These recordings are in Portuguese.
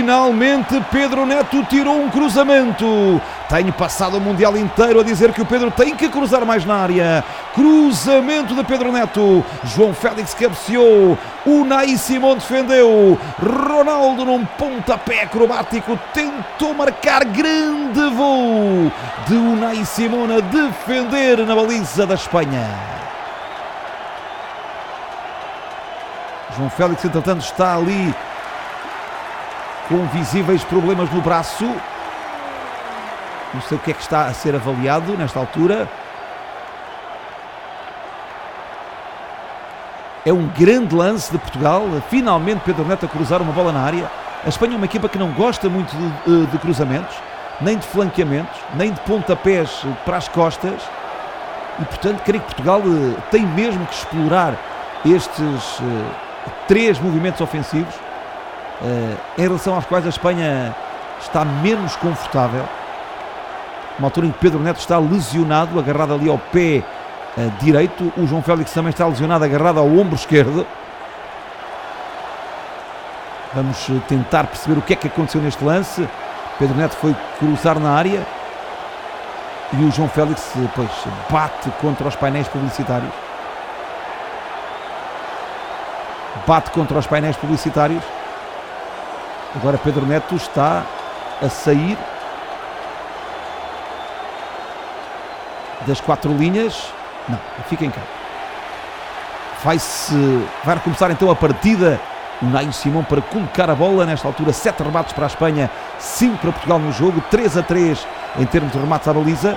Finalmente Pedro Neto tirou um cruzamento. Tenho passado o Mundial inteiro a dizer que o Pedro tem que cruzar mais na área. Cruzamento de Pedro Neto. João Félix cabeceou. Unai Simón defendeu. Ronaldo num pontapé acrobático tentou marcar. Grande voo de Unai Simón a defender na baliza da Espanha. João Félix, entretanto, está ali com visíveis problemas no braço. Não sei o que é que está a ser avaliado nesta altura. É um grande lance de Portugal. Finalmente Pedro Neto a cruzar uma bola na área. A Espanha é uma equipa que não gosta muito de cruzamentos, nem de flanqueamentos, nem de pontapés para as costas. E, portanto, creio que Portugal tem mesmo que explorar estes 3 movimentos ofensivos, em relação aos quais a Espanha está menos confortável. Uma altura em que Pedro Neto está lesionado, agarrado ali ao pé direito. O João Félix também está lesionado, agarrado ao ombro esquerdo. Vamos tentar perceber o que é que aconteceu neste lance. Pedro Neto foi cruzar na área e o João Félix depois bate contra os painéis publicitários. Agora Pedro Neto está a sair das 4 linhas. Não, fica em campo. Vai recomeçar então a partida. Unai Simón para colocar a bola. Nesta altura 7 remates para a Espanha, 5 para Portugal no jogo, 3-3 em termos de remates à baliza.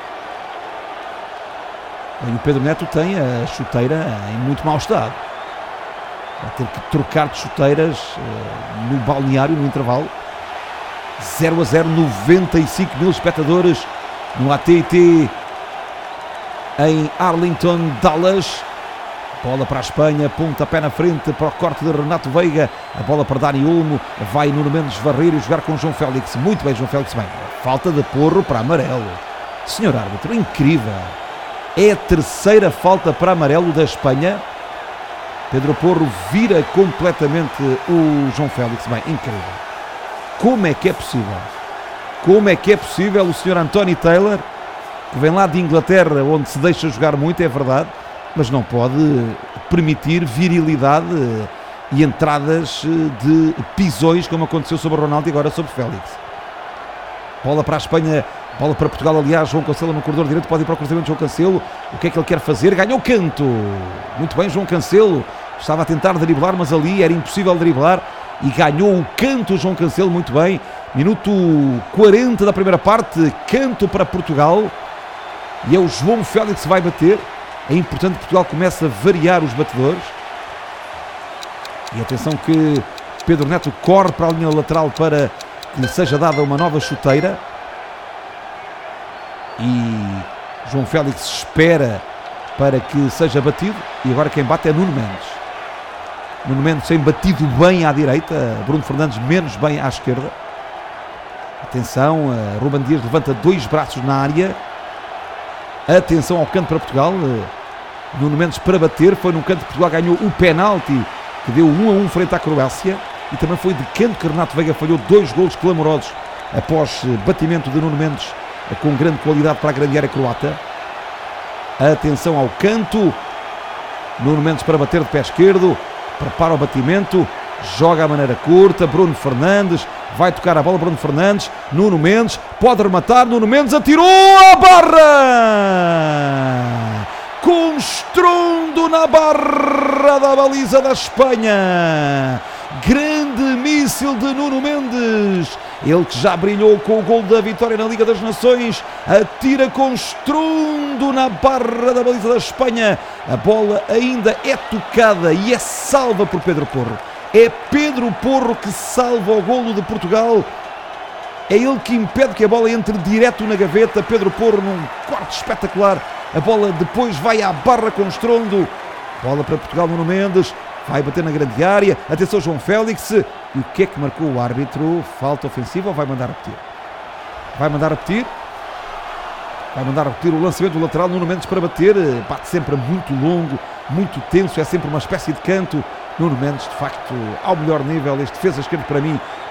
E o Pedro Neto tem a chuteira em muito mau estado. Vai ter que trocar de chuteiras no balneário, no intervalo. 0-0, 95 mil espectadores no AT&T em Arlington, Dallas. Bola para a Espanha, pontapé na frente para o corte de Renato Veiga. A bola para Dani Olmo, vai Nuno Mendes varrer e jogar com João Félix. Muito bem, João Félix, bem. Falta de Porro para amarelo. Senhor árbitro, incrível. É a 3ª falta para amarelo da Espanha. Pedro Porro vira completamente o João Félix. Bem, incrível. Como é que é possível? Como é que é possível o senhor Anthony Taylor, que vem lá de Inglaterra, onde se deixa jogar muito, é verdade, mas não pode permitir virilidade e entradas de pisões, como aconteceu sobre o Ronaldo e agora sobre Félix. Bola para a Espanha, bola para Portugal, aliás, João Cancelo no corredor direito, pode ir para o cruzamento de João Cancelo. O que é que ele quer fazer? Ganhou o canto. Muito bem, João Cancelo. Estava a tentar driblar, mas ali era impossível driblar e ganhou o canto João Cancelo, muito bem. Minuto 40 da primeira parte, canto para Portugal. E é o João Félix que vai bater. É importante que Portugal comece a variar os batedores. E atenção que Pedro Neto corre para a linha lateral para que lhe seja dada uma nova chuteira. E João Félix espera para que seja batido. E agora quem bate é Nuno Mendes. Nuno Mendes tem batido bem à direita, Bruno Fernandes menos bem à esquerda. Atenção, Ruben Dias levanta 2 braços na área. Atenção ao canto para Portugal. Nuno Mendes para bater, foi no canto que Portugal ganhou o penalti que deu 1-1 frente à Croácia. E também foi de canto que Renato Veiga falhou 2 golos clamorosos após batimento de Nuno Mendes com grande qualidade para a grande área croata. Atenção ao canto. Nuno Mendes para bater de pé esquerdo. Prepara o batimento. Joga a maneira curta. Bruno Fernandes. Vai tocar a bola. Bruno Fernandes. Nuno Mendes. Pode rematar. Nuno Mendes atirou a barra. Com estrondo na barra da baliza da Espanha. Grande míssil de Nuno Mendes. Ele que já brilhou com o gol da vitória na Liga das Nações. Atira com estrondo na barra da baliza da Espanha. A bola ainda é tocada e é salva por Pedro Porro. É Pedro Porro que salva o golo de Portugal. É ele que impede que a bola entre direto na gaveta. Pedro Porro num corte espetacular. A bola depois vai à barra com estrondo. Bola para Portugal, Nuno Mendes. Vai bater na grande área. Atenção, João Félix. E o que é que marcou o árbitro? Falta ofensiva ou vai mandar repetir? Vai mandar repetir. Vai mandar repetir o lançamento do lateral. Nuno Mendes para bater. Bate sempre muito longo, muito tenso. É sempre uma espécie de canto. Nuno Mendes, de facto, ao melhor nível. Este defesa esquerdo, para mim,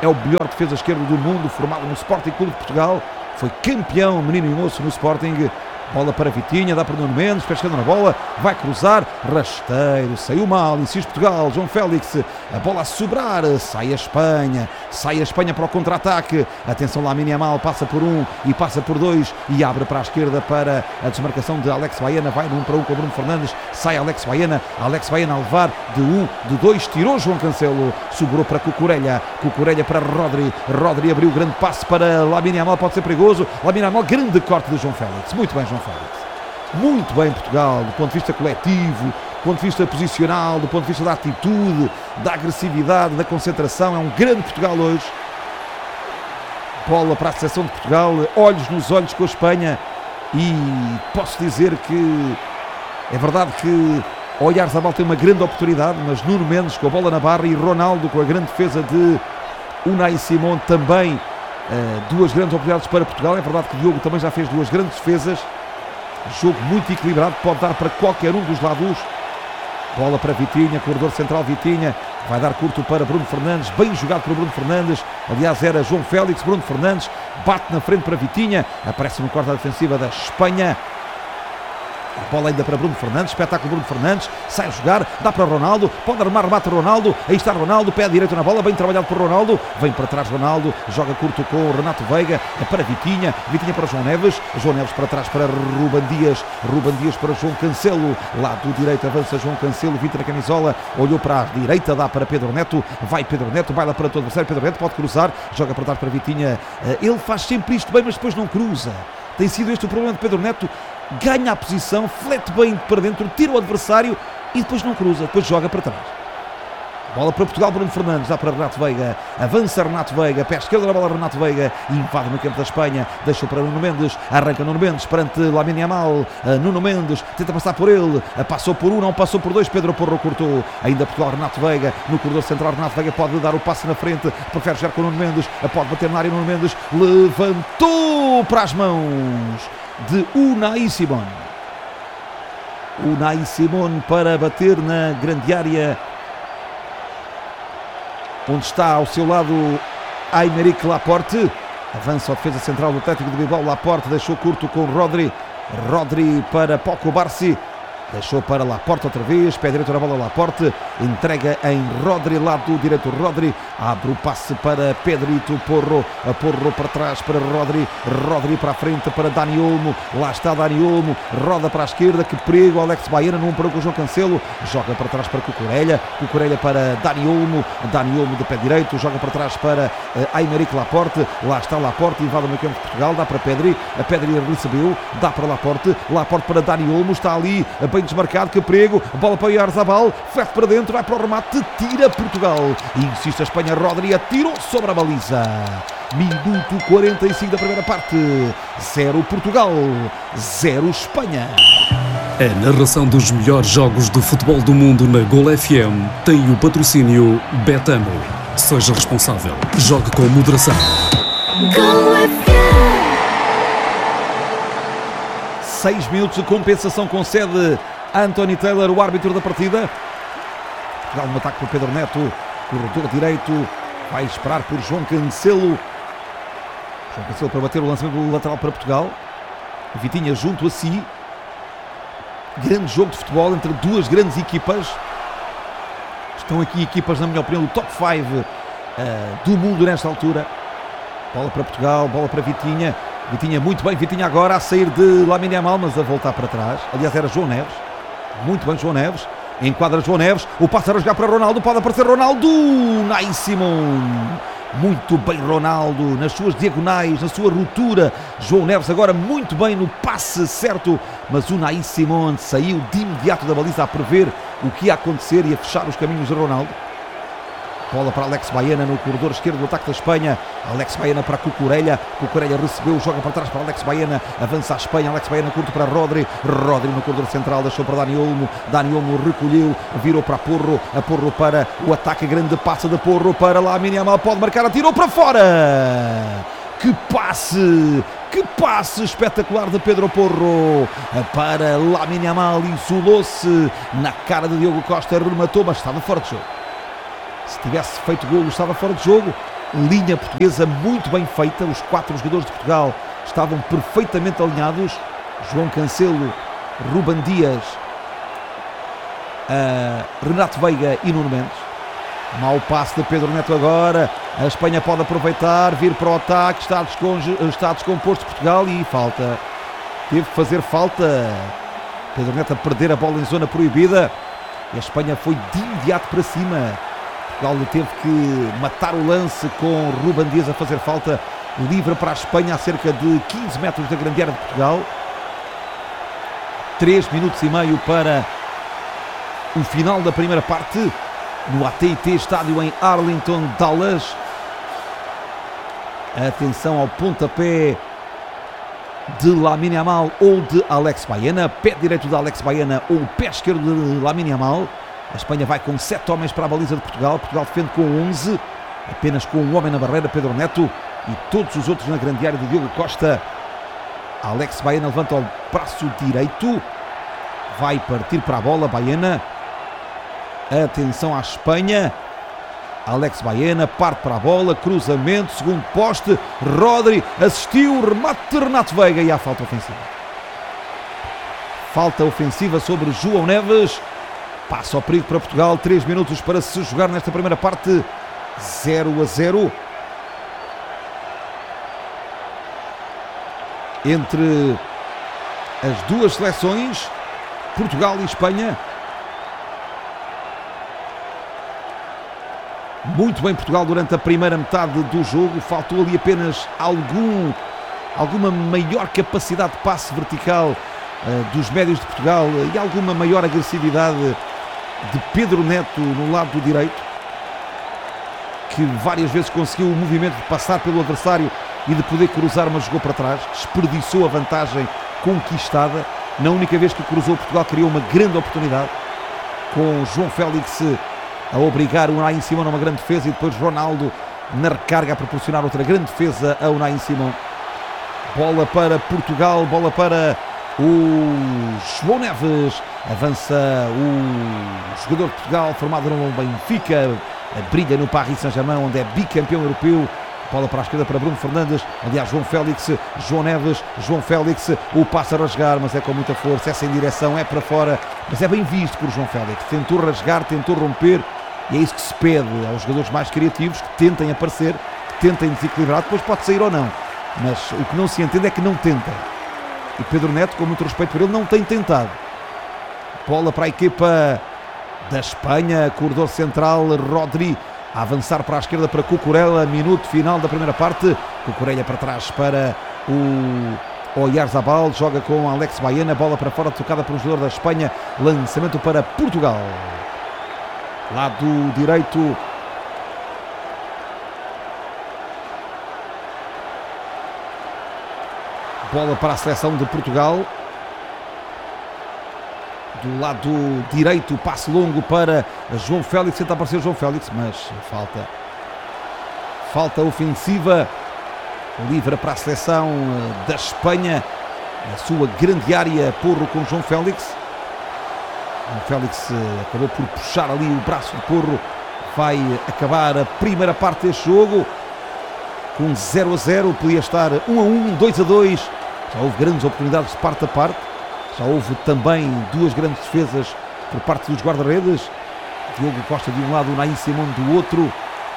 é o melhor defesa esquerdo do mundo, formado no Sporting Clube de Portugal, foi campeão menino e moço no Sporting. Bola para Vitinha, dá para Nuno Mendes, pescando na bola, vai cruzar, rasteiro, saiu mal, insiste Portugal, João Félix, a bola a sobrar, sai a Espanha para o contra-ataque, atenção lá, Lamine Yamal, passa por um e passa por dois e abre para a esquerda para a desmarcação de Alex Baena, vai no 1 para 1 com o Bruno Fernandes, sai Alex Baena a levar de 1, de 2, tirou João Cancelo, sobrou para Cucurella para Rodri abriu grande passe para Lamine Yamal, pode ser perigoso, Lamine Yamal, grande corte de João Félix, muito bem João Félix. Muito bem Portugal, do ponto de vista coletivo, do ponto de vista posicional, do ponto de vista da atitude, da agressividade, da concentração. É um grande Portugal hoje. Bola para a seleção de Portugal, olhos nos olhos com a Espanha. E posso dizer que é verdade que Oyarzabal tem uma grande oportunidade, mas Nuno Mendes com a bola na barra e Ronaldo com a grande defesa de Unai Simon também. Duas grandes oportunidades para Portugal. É verdade que Diogo também já fez duas grandes defesas. Jogo muito equilibrado, pode dar para qualquer um dos lados. Bola para Vitinha, corredor central Vitinha, vai dar curto para Bruno Fernandes, bem jogado por Bruno Fernandes, aliás era João Félix, Bruno Fernandes, bate na frente para Vitinha, aparece no corte da defensiva da Espanha. A bola ainda para Bruno Fernandes, espetáculo Bruno Fernandes, sai a jogar, dá para Ronaldo, pode armar, remate Ronaldo, aí está Ronaldo, pé direito na bola, bem trabalhado por Ronaldo, vem para trás Ronaldo, joga curto com o Renato Veiga, para Vitinha para João Neves para trás para Ruben Dias para João Cancelo, lado direito avança João Cancelo, Vitor na camisola, olhou para a direita, dá para Pedro Neto, vai lá para todo o adversário, Pedro Neto pode cruzar, joga para trás para Vitinha, ele faz sempre isto bem, mas depois não cruza. Tem sido este o problema de Pedro Neto, ganha a posição, flete bem para dentro, tira o adversário e depois não cruza, depois joga para trás. Bola para Portugal, Bruno Fernandes, dá para Renato Veiga, avança Renato Veiga, pé esquerdo da bola Renato Veiga, invade no campo da Espanha, deixou para Nuno Mendes, arranca Nuno Mendes perante Lamine Yamal, Nuno Mendes tenta passar por ele, passou por um, não passou por dois, Pedro Porro cortou, ainda Portugal, Renato Veiga, no corredor central Renato Veiga pode dar o passe na frente, prefere jogar com Nuno Mendes, pode bater na área, Nuno Mendes levantou para as mãos de Unai Simon. Unai Simon para bater na grande área, onde está ao seu lado Aymeric Laporte, avança a defesa central do Atlético de Bilbao, Laporte deixou curto com Rodri para Paco Barsi, deixou para Laporte outra vez, pé direito na bola Laporte, entrega em Rodri, lado direito Rodri, abre o passe para Pedrito Porro para trás para Rodri para a frente para Dani Olmo, lá está Dani Olmo, roda para a esquerda, que perigo, Alex Baena num para o João Cancelo, joga para trás para Cucurella para Dani Olmo de pé direito, joga para trás para Aymeric Laporte, lá está Laporte, invade no campo de Portugal, dá para Pedri, a Pedri recebeu, dá para Laporte para Dani Olmo, está ali, bem desmarcado, que perigo, bola para Oyarzabal, flete para dentro, vai para o remate, tira Portugal, e insiste a Espanha, Rodri atirou sobre a baliza. Minuto 45 da primeira parte, 0 Portugal, 0 Espanha. A narração dos melhores jogos do futebol do mundo na Gol FM tem o patrocínio Betano. Seja responsável, jogue com moderação. Gol FM. 6 minutos de compensação concede Anthony Taylor, o árbitro da partida. Dá um ataque por Pedro Neto, corredor direito, vai esperar por João Cancelo. João Cancelo para bater o lançamento do lateral para Portugal. Vitinha junto a si. Grande jogo de futebol entre duas grandes equipas. Estão aqui equipas, na minha opinião, do top 5 do mundo nesta altura. Bola para Portugal, bola para Vitinha. Vitinha muito bem, Vitinha agora a sair de Lamine Yamal, mas a voltar para trás. Aliás, era João Neves. Muito bem, João Neves. Enquadra João Neves. O passe a rasgar para Ronaldo. Pode aparecer Ronaldo. Unai Simon. Muito bem Ronaldo, nas suas diagonais, na sua ruptura. João Neves agora muito bem no passe certo, mas o Unai Simon saiu de imediato da baliza a prever o que ia acontecer e a fechar os caminhos de Ronaldo. Bola para Alex Baena no corredor esquerdo do ataque da Espanha. Alex Baena para Cucurella. Cucurella recebeu, joga para trás para Alex Baena. Avança a Espanha. Alex Baena curto para Rodri. Rodri no corredor central, deixou para Dani Olmo. Dani Olmo recolheu, virou para Porro. A Porro para o ataque, grande passe de Porro para Lamine Yamal. Pode marcar, atirou para fora. Que passe! Que passe espetacular de Pedro Porro para Lamine Yamal. Isolou-se na cara de Diogo Costa, rematou, mas estava fora de jogo. Se tivesse feito golo, estava fora de jogo. linha portuguesa muito bem feita. Os 4 jogadores de Portugal estavam perfeitamente alinhados. João Cancelo, Ruben Dias, Renato Veiga e Nuno Mendes. Mau passe de Pedro Neto agora. A Espanha pode aproveitar, vir para o ataque. Está descomposto Portugal e falta. Teve que fazer falta. Pedro Neto a perder a bola em zona proibida. E a Espanha foi de imediato para cima. Portugal teve que matar o lance com Ruben Dias a fazer falta. Livre para a Espanha a cerca de 15 metros da grande área de Portugal. 3 minutos e meio para o final da primeira parte no AT&T estádio em Arlington, Dallas. Atenção ao pontapé de Lamine Yamal ou de Alex Baena. Pé direito de Alex Baena ou pé esquerdo de Lamine Yamal. A Espanha vai com 7 homens para a baliza de Portugal. Portugal defende com 11, apenas com um homem na barreira, Pedro Neto, e todos os outros na grande área de Diogo Costa. Alex Baena levanta o braço direito, vai partir para a bola. Baena, atenção à Espanha. Alex Baena parte para a bola, cruzamento, segundo poste. Rodri assistiu, remate de Renato Veiga e há falta ofensiva. Falta ofensiva sobre João Neves. Passa ao perigo para Portugal. 3 minutos para se jogar nesta primeira parte. 0-0 entre as duas seleções, Portugal e Espanha. Muito bem Portugal durante a primeira metade do jogo. Faltou ali apenas alguma maior capacidade de passe vertical dos médios de Portugal e alguma maior agressividade de Pedro Neto no lado do direito, que várias vezes conseguiu o movimento de passar pelo adversário e de poder cruzar, mas jogou para trás. Desperdiçou a vantagem conquistada. Na única vez que cruzou, Portugal criou uma grande oportunidade, com João Félix a obrigar o Unai Simão a uma grande defesa e depois Ronaldo na recarga a proporcionar outra grande defesa a Unai Simão. Bola para Portugal, bola para o João Neves. Avança o jogador de Portugal formado no Benfica, brilha no Paris Saint-Germain, onde é bicampeão europeu. Bola para a esquerda para Bruno Fernandes. Aliás, João Félix, João Neves, João Félix, o passa a rasgar, mas é com muita força, é sem direção, é para fora, mas é bem visto por João Félix. Tentou rasgar, tentou romper, e é isso que se pede aos jogadores mais criativos, que tentem aparecer, que tentem desequilibrar, depois pode sair ou não, mas o que não se entende é que não tentem. E Pedro Neto, com muito respeito por ele, não tem tentado. Bola para a equipa da Espanha, corredor central, Rodri a avançar para a esquerda para Cucurella, minuto final da primeira parte. Cucurella para trás para o Oyarzabal, joga com Alex Baena, bola para fora, tocada por um jogador da Espanha, lançamento para Portugal. Lado direito, bola para a seleção de Portugal. Do lado direito, passe longo para João Félix, tenta aparecer João Félix, mas falta ofensiva. Livre para a seleção da Espanha, a sua grande área, Porro com João Félix. João Félix acabou por puxar ali o braço de Porro. Vai acabar a primeira parte deste jogo com 0-0, podia estar 1-1, 2-2. Já houve grandes oportunidades de parte a parte. Já houve também 2 grandes defesas por parte dos guarda-redes. Diogo Costa de um lado, Unai Simão do outro.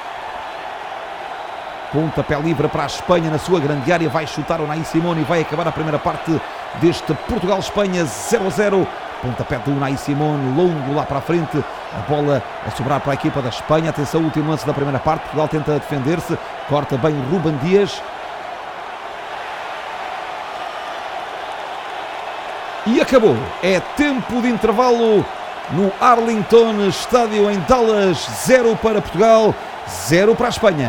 Pontapé livre para a Espanha na sua grande área. Vai chutar o Unai Simão e vai acabar a primeira parte deste Portugal-Espanha 0-0. Pontapé do Unai Simão, longo lá para a frente. A bola a sobrar para a equipa da Espanha. Atenção, o último lance da primeira parte. Portugal tenta defender-se. Corta bem Ruben Dias. E acabou. É tempo de intervalo no Arlington Estádio em Dallas. 0 para Portugal, 0 para a Espanha.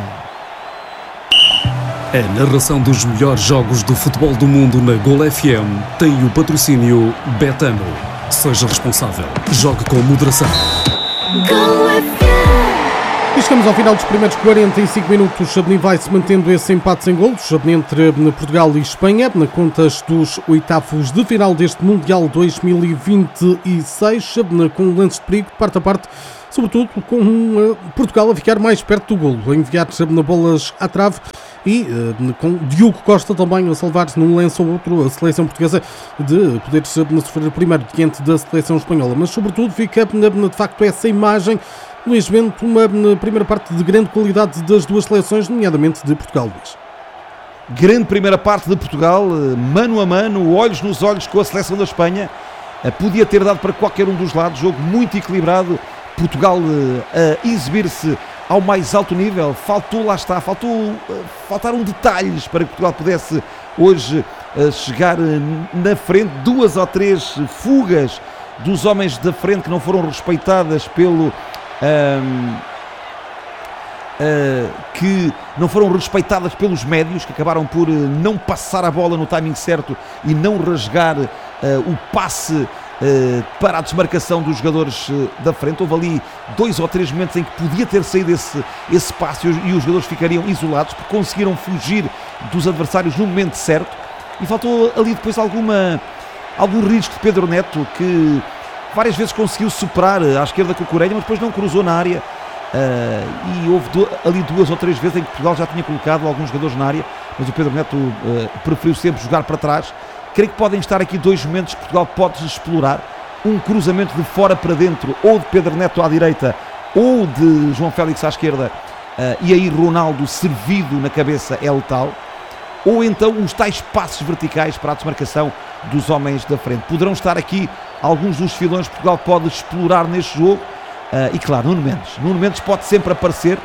A narração dos melhores jogos do futebol do mundo na Gol FM tem o patrocínio Betano. Seja responsável. Jogue com moderação. Gol FM. E chegamos ao final dos primeiros 45 minutos. Vai-se mantendo esse empate sem golos entre Portugal e Espanha, na contas dos oitavos de final deste Mundial 2026, com lances de perigo de parte a parte, sobretudo com Portugal a ficar mais perto do golo, a enviar bolas à trave e com Diogo Costa também a salvar-se num lance ou outro a seleção portuguesa de poder sofrer primeiro diante da seleção espanhola. Mas sobretudo fica de facto essa imagem, Luís Bento, uma primeira parte de grande qualidade das duas seleções, nomeadamente de Portugal, Luís. Grande primeira parte de Portugal, mano a mano, olhos nos olhos com a seleção da Espanha. Podia ter dado para qualquer um dos lados, jogo muito equilibrado, Portugal a exibir-se ao mais alto nível. Faltaram detalhes para que Portugal pudesse hoje chegar na frente. 2 ou 3 fugas dos homens da frente que não foram respeitadas pelos médios, que acabaram por não passar a bola no timing certo e não rasgar o passe para a desmarcação dos jogadores da frente. Houve ali 2 ou 3 momentos em que podia ter saído esse passe e os jogadores ficariam isolados, porque conseguiram fugir dos adversários no momento certo, e faltou ali depois algum risco de Pedro Neto, que várias vezes conseguiu superar à esquerda com o Corelha, mas depois não cruzou na área, e houve ali 2 ou 3 vezes em que Portugal já tinha colocado alguns jogadores na área, mas o Pedro Neto preferiu sempre jogar para trás. Creio que podem estar aqui 2 momentos que Portugal pode explorar: um cruzamento de fora para dentro, ou de Pedro Neto à direita, ou de João Félix à esquerda, e aí Ronaldo servido na cabeça é letal, ou então os tais passos verticais para a desmarcação dos homens da frente. Poderão estar aqui alguns dos filões que Portugal pode explorar neste jogo, e claro, Nuno Mendes pode sempre aparecer,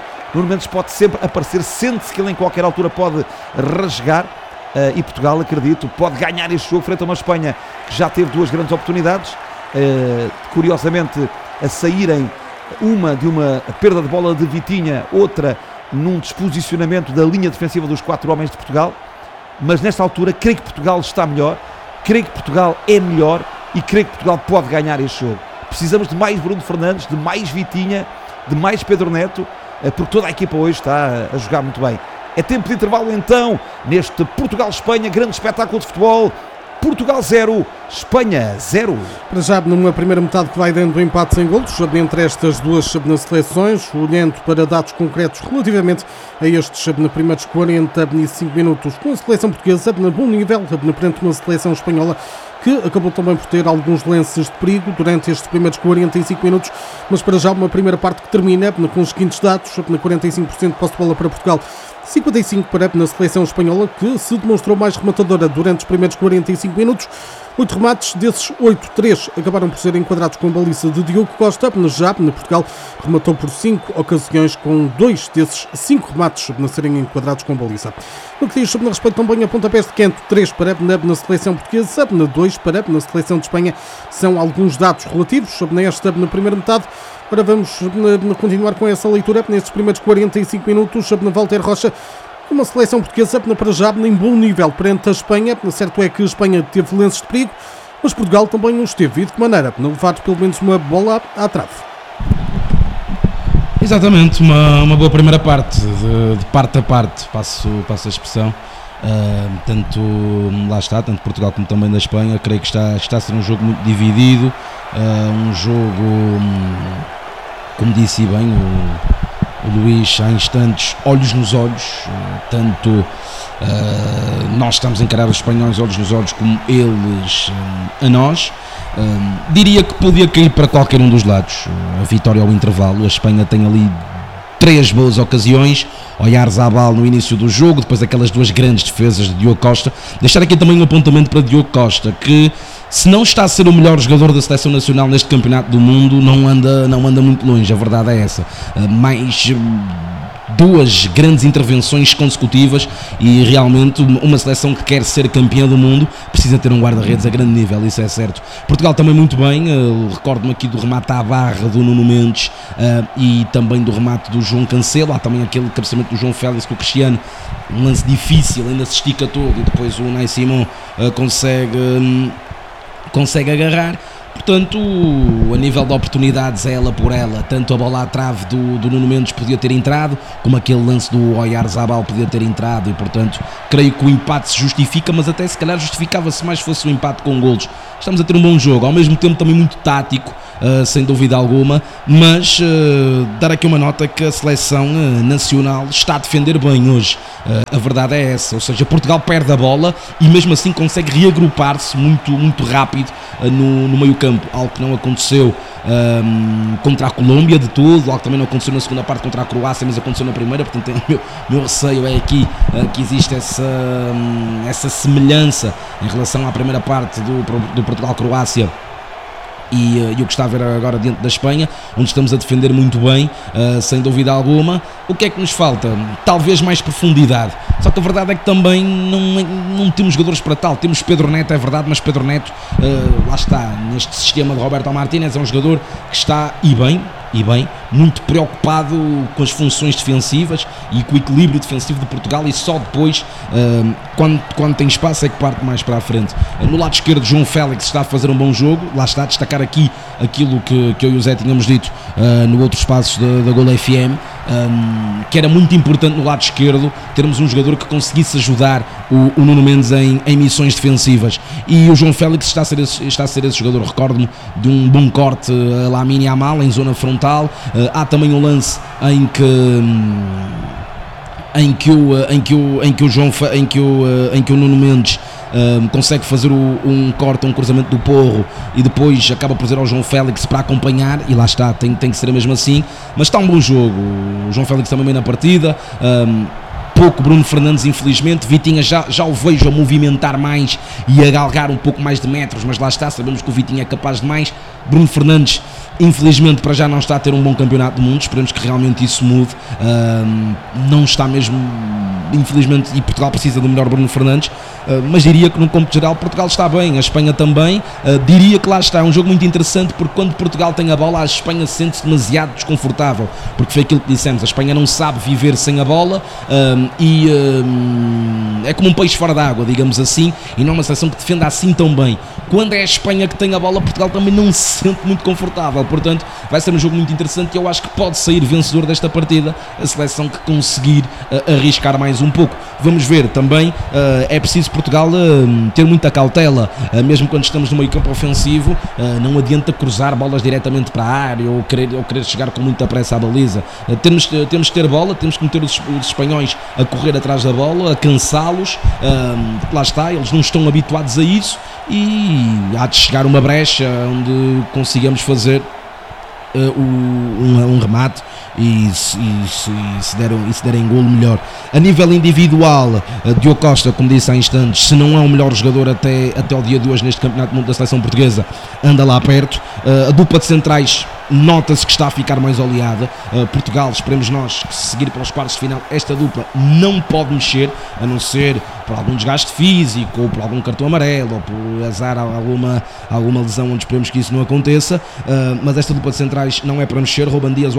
sente-se que ele em qualquer altura pode rasgar, e Portugal, acredito, pode ganhar este jogo frente a uma Espanha que já teve 2 grandes oportunidades, curiosamente a saírem, uma de uma perda de bola de Vitinha, outra num desposicionamento da linha defensiva dos 4 homens de Portugal. Mas nesta altura creio que Portugal está melhor, creio que Portugal é melhor e creio que Portugal pode ganhar este jogo. Precisamos de mais Bruno Fernandes, de mais Vitinha, de mais Pedro Neto, porque toda a equipa hoje está a jogar muito bem. É tempo de intervalo então, neste Portugal-Espanha, grande espetáculo de futebol. Portugal 0, Espanha 0. Para já, numa primeira metade que vai dando empate sem golos entre estas duas seleções, olhando para dados concretos relativamente a estes primeiros 45 minutos, com a seleção portuguesa na bom nível, perante uma seleção espanhola que acabou também por ter alguns lances de perigo durante estes primeiros 45 minutos, mas para já uma primeira parte que termina com os seguintes dados: 45% de posse de bola para Portugal, 55% para na seleção espanhola, que se demonstrou mais rematadora durante os primeiros 45 minutos. 8 remates, desses 8, 3 acabaram por ser enquadrados com a baliza de Diogo Costa. Já Portugal rematou por 5 ocasiões, com 2 desses 5 remates a serem enquadrados com a baliza. No que diz sobre respeito também a pontapés de canto, 3 para na seleção portuguesa, 2 para na seleção de Espanha. São alguns dados relativos na primeira metade. Agora vamos continuar com essa leitura nestes primeiros 45 minutos. Walter Rocha, uma seleção portuguesa para já em bom nível perante a Espanha. Certo é que a Espanha teve lances de perigo, mas Portugal também não esteve. E de que maneira? Não levar pelo menos uma bola à trave. Exatamente, uma boa primeira parte, de parte a parte, passo a expressão. Tanto Portugal como também da Espanha. Creio que está a ser um jogo muito dividido, um jogo, como disse bem o Luís, há instantes, olhos nos olhos, tanto nós estamos a encarar os espanhóis olhos nos olhos como eles a nós. Diria que podia cair para qualquer um dos lados a vitória ao intervalo. A Espanha tem ali 3 boas ocasiões, Oyarzabal no início do jogo, depois aquelas 2 grandes defesas de Diogo Costa. Deixar aqui também um apontamento para Diogo Costa, que se não está a ser o melhor jogador da seleção nacional neste campeonato do mundo, não anda muito longe, a verdade é essa. Mais 2 grandes intervenções consecutivas, e realmente uma seleção que quer ser campeã do mundo precisa ter um guarda-redes a grande nível, isso é certo. Portugal também muito bem, recordo-me aqui do remate à barra do Nuno Mendes, e também do remate do João Cancelo. Há também aquele cabeceamento do João Félix com o Cristiano, um lance difícil, ainda se estica todo e depois o Unai Simon consegue agarrar. Portanto, a nível de oportunidades, é ela por ela, tanto a bola à trave do Nuno Mendes podia ter entrado, como aquele lance do Oyarzabal podia ter entrado, e portanto creio que o empate se justifica, mas até se calhar justificava-se mais se fosse um empate com golos. Estamos a ter um bom jogo, ao mesmo tempo também muito tático, sem dúvida alguma, mas dar aqui uma nota que a seleção nacional está a defender bem hoje. A verdade é essa, ou seja, Portugal perde a bola e mesmo assim consegue reagrupar-se muito, muito rápido no meio campo, algo que não aconteceu contra a Colômbia de todo, algo que também não aconteceu na segunda parte contra a Croácia, mas aconteceu na primeira. Portanto, meu receio é aqui que existe essa semelhança em relação à primeira parte do Portugal-Croácia e o que está a ver agora diante da Espanha, onde estamos a defender muito bem, sem dúvida alguma. O que é que nos falta? Talvez mais profundidade, só que a verdade é que também não temos jogadores para tal. Temos Pedro Neto, é verdade, mas Pedro Neto, lá está, neste sistema de Roberto Martínez, é um jogador que está e bem, muito preocupado com as funções defensivas e com o equilíbrio defensivo de Portugal, e só depois, quando tem espaço, é que parte mais para a frente. No lado esquerdo, João Félix está a fazer um bom jogo, lá está a destacar aqui aquilo que eu e o Zé tínhamos dito no outro espaço da Gol FM, que era muito importante no lado esquerdo termos um jogador que conseguisse ajudar o Nuno Mendes em missões defensivas, e o João Félix está a ser esse jogador. Recordo-me de um bom corte a Lamine Yamal em zona frontal. Há também um lance em que o Nuno Mendes consegue fazer um corte, um cruzamento do Porro, e depois acaba por dizer ao João Félix para acompanhar, e lá está, tem que ser mesmo assim. Mas está um bom jogo, o João Félix também bem na partida. Pouco Bruno Fernandes, infelizmente. Vitinha já o vejo a movimentar mais e a galgar um pouco mais de metros, mas lá está, sabemos que o Vitinha é capaz de mais. Bruno Fernandes, infelizmente, para já não está a ter um bom campeonato do mundo, esperemos que realmente isso mude. Não está mesmo, infelizmente, e Portugal precisa do melhor Bruno Fernandes, mas diria que no cômputo geral Portugal está bem, a Espanha também. Diria que lá está, é um jogo muito interessante, porque quando Portugal tem a bola, a Espanha sente-se demasiado desconfortável, porque foi aquilo que dissemos, a Espanha não sabe viver sem a bola, é como um peixe fora d'água, digamos assim, e não é uma seleção que defenda assim tão bem. Quando é a Espanha que tem a bola, Portugal também não se sente muito confortável, portanto vai ser um jogo muito interessante, e eu acho que pode sair vencedor desta partida a seleção que conseguir arriscar mais um pouco. Vamos ver também, é preciso Portugal ter muita cautela, mesmo quando estamos no meio campo ofensivo, não adianta cruzar bolas diretamente para a área ou querer chegar com muita pressa à baliza. Temos que ter bola, temos que meter os espanhóis a correr atrás da bola, a cansá-los, lá está, eles não estão habituados a isso, e há de chegar uma brecha onde consigamos fazer um remate e se derem golo, melhor. A nível individual, Diogo Costa, como disse há instantes, se não é o melhor jogador até o dia de hoje neste Campeonato do Mundo da Seleção Portuguesa, anda lá perto. A dupla de centrais nota-se que está a ficar mais oleada. Portugal, esperemos nós que, se seguir pelos quartos de final, esta dupla não pode mexer, a não ser por algum desgaste físico, ou por algum cartão amarelo, ou por azar alguma lesão, onde esperemos que isso não aconteça, mas esta dupla de centrais não é para mexer. Ruben Dias,